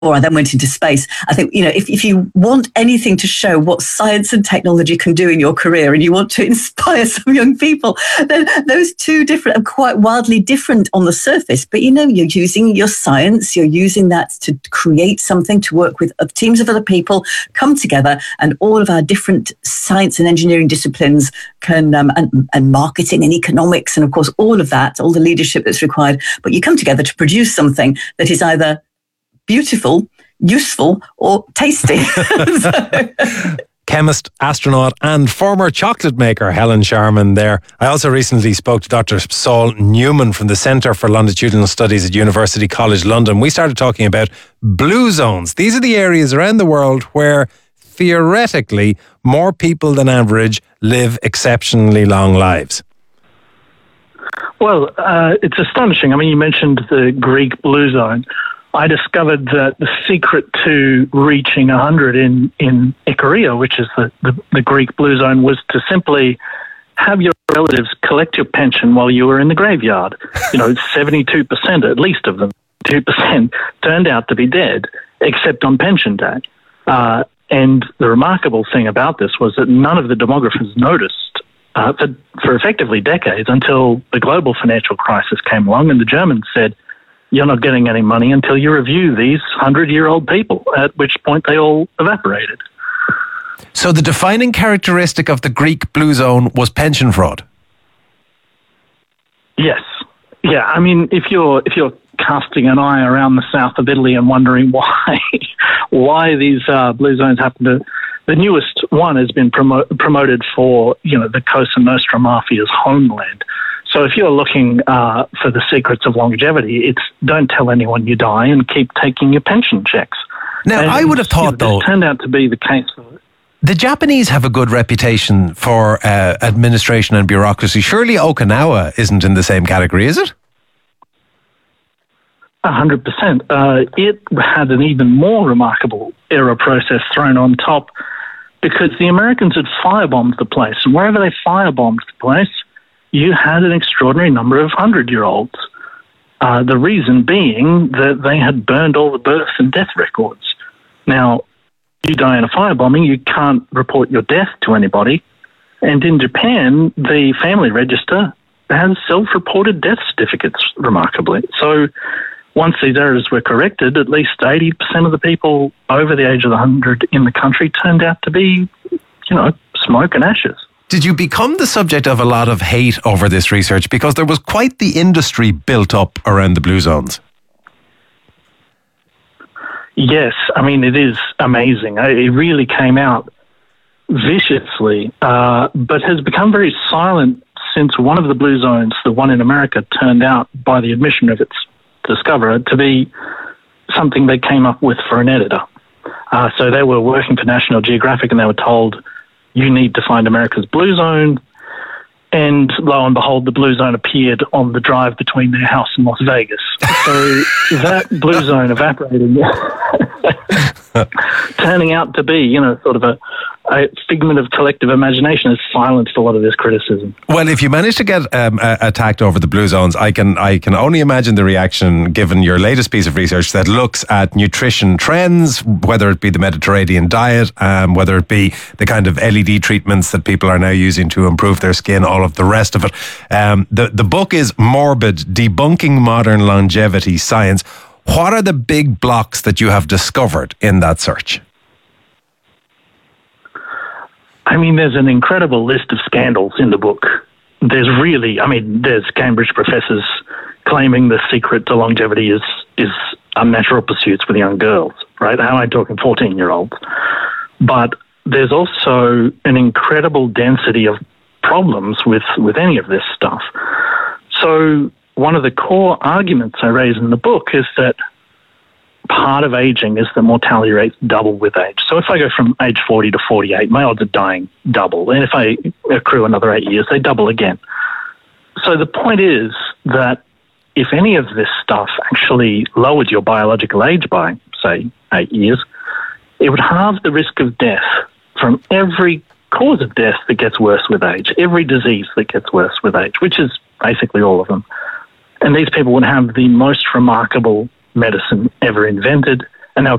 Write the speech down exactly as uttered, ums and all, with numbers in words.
I then went into space. I think, you know, if, if you want anything to show what science and technology can do in your career and you want to inspire some young people, then those two different are quite wildly different on the surface. But, you know, you're using your science, you're using that to create something, to work with teams of other people, come together, and all of our different science and engineering disciplines can, um, and, and marketing and economics, and of course, all of that, all the leadership that's required. But you come together to produce something that is either beautiful, useful, or tasty. Chemist, astronaut, and former chocolate maker Helen Sharman there. I also recently spoke to Doctor Saul Newman from the Centre for Longitudinal Studies at University College London. We started talking about blue zones. These are the areas around the world where theoretically more people than average live exceptionally long lives. Well, uh, it's astonishing. I mean, you mentioned the Greek blue zone. I discovered that the secret to reaching one hundred in, in Ikaria, which is the, the, the Greek blue zone, was to simply have your relatives collect your pension while you were in the graveyard. You know, seventy-two percent at least of them, two percent, turned out to be dead, except on pension day. Uh, and the remarkable thing about this was that none of the demographers noticed uh, for, for effectively decades until the global financial crisis came along and the Germans said, you're not getting any money until you review these hundred-year-old people, at which point they all evaporated. So the defining characteristic of the Greek blue zone was pension fraud? Yes. Yeah, I mean, if you're if you're casting an eye around the south of Italy and wondering why why these uh, blue zones happen to... The newest one has been promo- promoted for, you know, the Cosa Nostra Mafia's homeland. So if you're looking uh, for the secrets of longevity, it's don't tell anyone you die and keep taking your pension checks. Now, and I would have thought, though... It turned out to be the case. The Japanese have a good reputation for uh, administration and bureaucracy. Surely Okinawa isn't in the same category, is it? A hundred percent. Uh, it had an even more remarkable error process thrown on top because the Americans had firebombed the place. And wherever they firebombed the place, you had an extraordinary number of hundred-year-olds. Uh, the reason being that they had burned all the birth and death records. Now, you die in a firebombing, you can't report your death to anybody. And in Japan, the family register has self-reported death certificates, remarkably. So once these errors were corrected, at least eighty percent of the people over the age of one hundred in the country turned out to be, you know, smoke and ashes. Did you become the subject of a lot of hate over this research? Because there was quite the industry built up around the blue zones. Yes, I mean, it is amazing. It really came out viciously, uh, but has become very silent since one of the blue zones, the one in America, turned out, by the admission of its discoverer, to be something they came up with for an editor. Uh, so they were working for National Geographic and they were told, you need to find America's blue zone. And lo and behold, the blue zone appeared on the drive between their house and Las Vegas. So that blue zone evaporated, turning out to be, you know, sort of a, a figment of collective imagination, has silenced a lot of this criticism. Well, if you manage to get um, uh, attacked over the blue zones, I can I can only imagine the reaction given your latest piece of research that looks at nutrition trends, whether it be the Mediterranean diet, um, whether it be the kind of L E D treatments that people are now using to improve their skin, all of the rest of it. Um, the, the book is Morbid, Debunking Modern Longevity Science. What are the big blocks that you have discovered in that search? I mean, there's an incredible list of scandals in the book. There's really, I mean, there's Cambridge professors claiming the secret to longevity is is unnatural pursuits with young girls, right? How am I talking fourteen-year-olds? But there's also an incredible density of problems with, with any of this stuff. So one of the core arguments I raise in the book is that part of aging is that mortality rates double with age. So if I go from age forty to forty-eight, my odds of dying double. And if I accrue another eight years, they double again. So the point is that if any of this stuff actually lowered your biological age by, say, eight years, it would halve the risk of death from every cause of death that gets worse with age, every disease that gets worse with age, which is basically all of them. And these people would have the most remarkable medicine ever invented.